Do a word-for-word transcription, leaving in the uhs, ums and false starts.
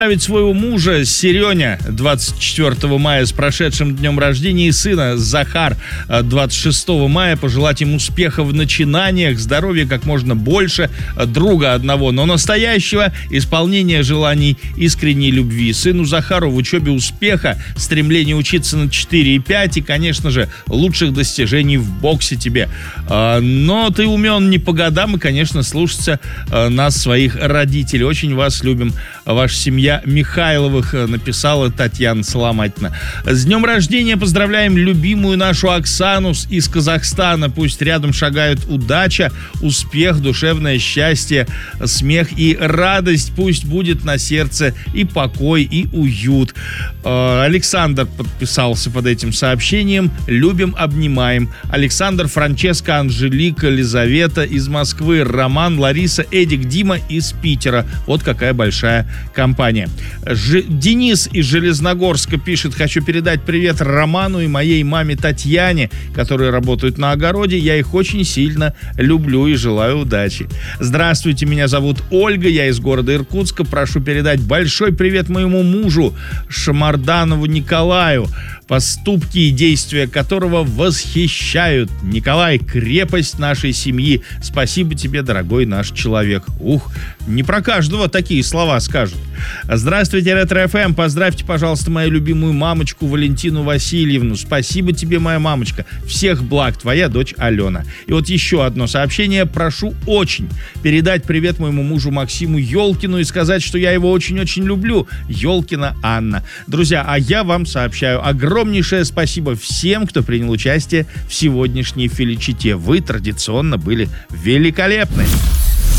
Поздравить своего мужа Сереня двадцать четвёртого мая с прошедшим днем рождения и сына Захар двадцать шестого мая. Пожелать им успеха в начинаниях, здоровья как можно больше, друга одного, но настоящего, исполнения желаний, искренней любви. Сыну Захару в учебе успеха, стремление учиться на четыре и пять и, конечно же, лучших достижений в боксе тебе. Но ты умен не по годам и, конечно, слушаться нас, своих родителей. Очень вас любим. Ваша семья Михайловых, написала Татьяна Соломатина. С днем рождения поздравляем любимую нашу Оксану из Казахстана. Пусть рядом шагают удача, успех, душевное счастье, смех и радость. Пусть будет на сердце и покой, и уют. Александр подписался под этим сообщением. Любим, обнимаем. Александр, Франческа, Анжелика, Лизавета из Москвы, Роман, Лариса, Эдик, Дима из Питера. Вот какая большая компания. Ж... Денис из Железногорска пишет: хочу передать привет Роману и моей маме Татьяне, которые работают на огороде. Я их очень сильно люблю и желаю удачи. Здравствуйте, меня зовут Ольга, я из города Иркутска. Прошу передать большой привет моему мужу Шамарданову Николаю, поступки и действия которого восхищают. Николай, крепость нашей семьи. Спасибо тебе, дорогой наш человек. Ух, не про каждого такие слова скажут. Здравствуйте, Ретро-эф эм. Поздравьте, пожалуйста, мою любимую мамочку Валентину Васильевну. Спасибо тебе, моя мамочка. Всех благ, твоя дочь Алена. И вот еще одно сообщение. Прошу очень передать привет моему мужу Максиму Ёлкину и сказать, что я его очень-очень люблю. Ёлкина Анна. Друзья, а я вам сообщаю огромнейшее спасибо всем, кто принял участие в сегодняшней феличите. Вы традиционно были великолепны.